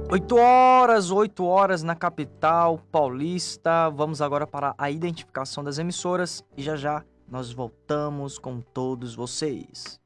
8 horas na capital paulista. Vamos agora para a identificação das emissoras e já já nós voltamos com todos vocês.